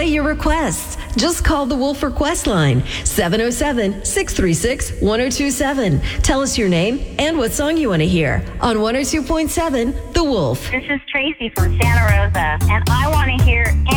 play your requests. Just call the Wolf Request line, 707-636-1027. Tell us your name and what song you want to hear on 102.7 The Wolf. This is Tracy from Santa Rosa, and I want to hear